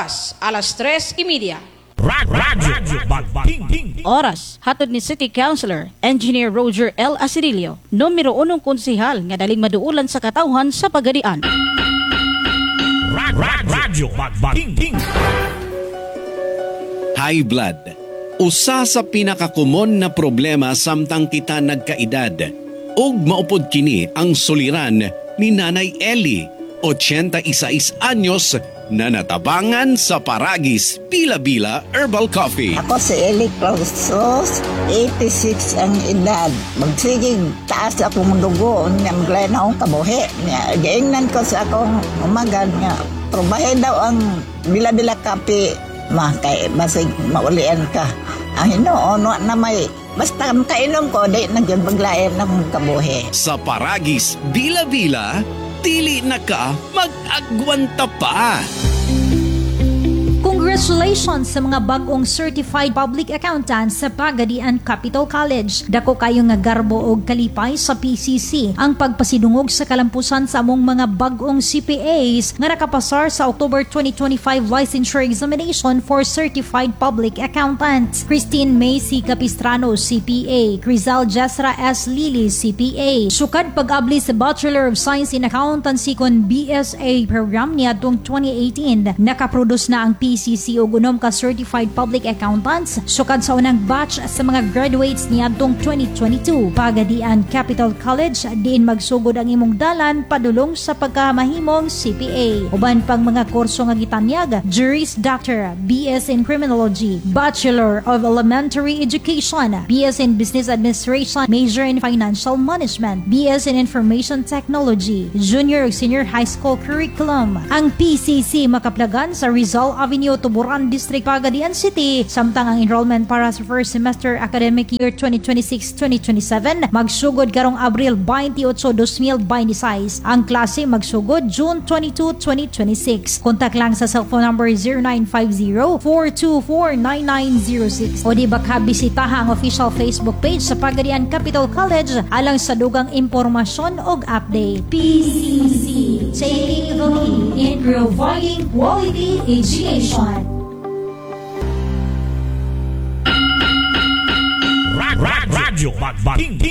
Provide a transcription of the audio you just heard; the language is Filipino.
Oras, alas 3:30. Radyo Bagting. Oras, hatod ni City Councilor Engineer Roger L. Asirilio, numero 1 konsehal nga daling maduulan sa katawhan sa Pagadian. Radyo Bagting. High blood. Usa sa pinakakumon na problema samtang kita nagkaedad. Ug maupod kini ang suliran ni Nanay Ellie, 86 anyos, na natabangan sa Paragis Bila-Bila Herbal Coffee. Ako si Eli Clausos, 86 ang edad. Magsigig taas akong dugo, niya maglay na akong kabuhi. Gaingnan ko sa akong umagad nga, probahe daw ang Bila-Bila Coffee, kay basig maulian ka. Ang hinoon na may, basta kainom ko, di nagyabaglayan ng kabuhi. Sa Paragis Bila-Bila, dili na ka mag-agwanta pa. Congratulations sa mga bagong certified public accountants sa Pagadian Capital College. Dako kayo nga garbo og kalipay sa PCC ang pagpasidungog sa kalampusan sa among mga bagong CPAs nga nakapasar sa October 2025 licensure examination for certified public accountants. Christine Macy Capistrano, CPA. Crizal Jesra S. Lili, CPA. Sukad pag-abli sa Bachelor of Science in Accountancy kon BSA program niya atong 2018. Nakaproduce na ang PCC og unom ka certified public accountants sukad sa unang batch sa mga graduates niadtong 2022. Pagadian Capital College diin magsugod ang imong dalan padulong sa pagkamahimong CPA. Uban pang mga kurso nga gitanyag: Juris Doctor, BS in Criminology, Bachelor of Elementary Education, BS in Business Administration, Major in Financial Management, BS in Information Technology, Junior ug Senior High School Curriculum. Ang PCC makaplagan sa Rizal Avenue, Tuburan District, Pagadian City. Samtang ang enrollment para sa first semester academic year 2026-2027 magsugod karong Abril 28, 2026. Ang klase magsugod June 22, 2026. Kontak lang sa cellphone number 0950-424-9906 o di baka bisitaha ang official Facebook page sa Pagadian Capital College alang sa dugang impormasyon og update. PCC, taking the lead in providing quality education. Radyo Bagting.